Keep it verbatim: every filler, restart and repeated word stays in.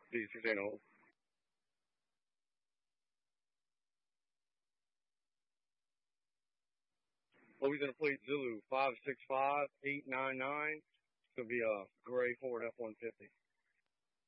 D sixteen hold. Louisiana Fleet Zulu five six five eight nine nine. It's going to be a gray Ford F one fifty.